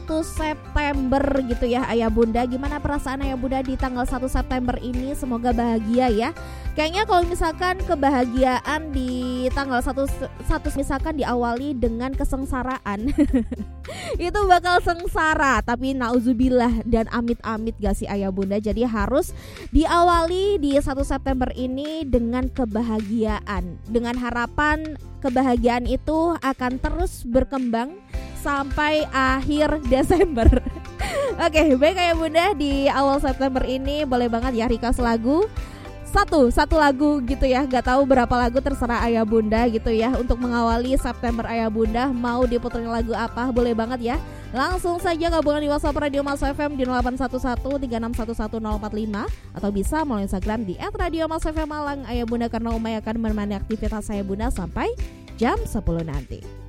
1 September gitu ya Ayah Bunda. Gimana perasaan Ayah Bunda di tanggal 1 September ini? Semoga bahagia ya. Kayaknya kalau misalkan kebahagiaan di tanggal 1 misalkan diawali dengan kesengsaraan itu bakal sengsara, tapi nauzubillah dan amit-amit gak sih Ayah Bunda. Jadi harus diawali di 1 September ini dengan kebahagiaan, dengan harapan kebahagiaan itu akan terus berkembang sampai akhir Desember. Oke, baik Ayah Bunda, di awal September ini boleh banget ya request lagu. Satu lagu gitu ya, gak tahu berapa lagu, terserah Ayah Bunda gitu ya. Untuk mengawali September Ayah Bunda, mau diputerin lagu apa boleh banget ya. Langsung saja gabungan di WhatsApp Radio Mas FM di 081136111045 atau bisa melalui Instagram di @radiomasfm Malang Ayah Bunda, karena Umay akan menemani aktivitas saya Bunda sampai jam 10 nanti.